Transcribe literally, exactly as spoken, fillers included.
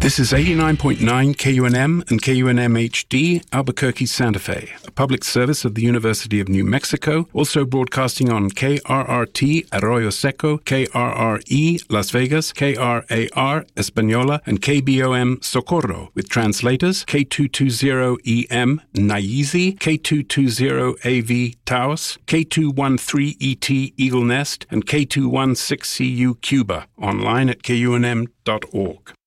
This is eighty-nine point nine K U N M and K U N M H D, Albuquerque, Santa Fe, a public service of the University of New Mexico, also broadcasting on K R R T Arroyo Seco, K R R E Las Vegas, K R A R Española, and K B O M Socorro, with translators K two twenty E M Naizi, K two twenty A V Taos, K two thirteen E T Eagle Nest, and K two sixteen C U Cuba, online at K U N M dot org.